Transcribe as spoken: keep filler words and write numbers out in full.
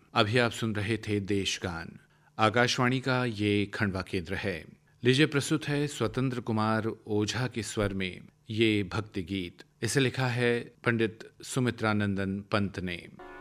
अभी आप सुन रहे थे देशगान, आकाशवाणी का ये खंडवा केंद्र है। लीजिए प्रस्तुत है स्वतंत्र कुमार ओझा के स्वर में ये भक्ति गीत। इसे लिखा है पंडित सुमित्रानंदन पंत ने।